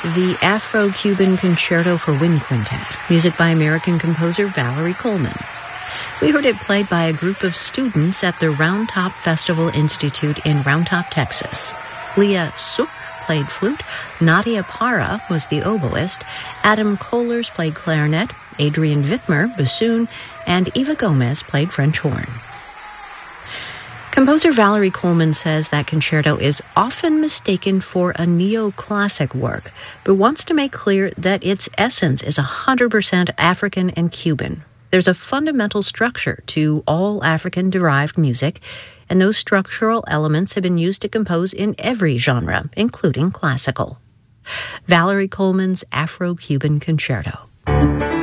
the Afro-Cuban Concerto for Wind Quintet, music by American composer Valerie Coleman. We heard it played by a group of students at the Round Top Festival Institute in Round Top, Texas. Leah Suk played flute, Nadia Parra was the oboist, Adam Kohlers played clarinet, Adrian Wittmer, bassoon, and Eva Gomez played French horn. Composer Valerie Coleman says that concerto is often mistaken for a neoclassic work, but wants to make clear that its essence is 100% African and Cuban. There's a fundamental structure to all African-derived music, and those structural elements have been used to compose in every genre, including classical. Valerie Coleman's Afro-Cuban Concerto.